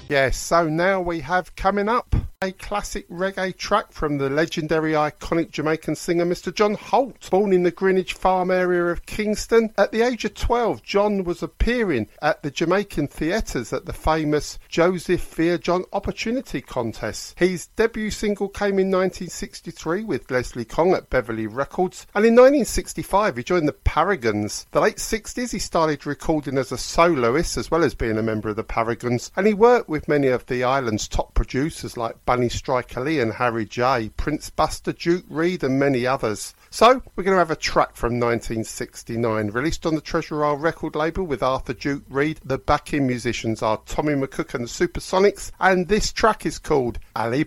Yes, so now we have coming up a classic reggae track from the legendary iconic Jamaican singer Mr. John Holt. Born in the Greenwich Farm area of Kingston, at the age of 12 John was appearing at the Jamaican theatres at the famous Joseph Vere John Opportunity Contest. His debut single came in 1963 with Leslie Kong at Beverly Records, and in 1965 he joined the Paragons. The late 60s he started recording as a soloist as well as being a member of the Paragons, and he worked with many of the island's top producers like Bunny Striker Lee and Harry J, Prince Buster, Duke Reid and many others. So we're going to have a track from 1969 released on the Treasure Isle record label with Arthur Duke Reid. The backing musicians are Tommy McCook and the Supersonics, and this track is called Ali